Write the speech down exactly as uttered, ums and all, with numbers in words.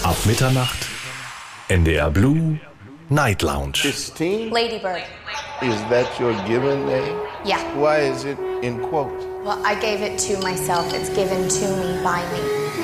Ab Mitternacht, N D R Blue, Night Lounge. Christine? Ladybird. Is that your given name? Yeah. Why is it in quotes? Well, I gave it to myself. It's given to me by me.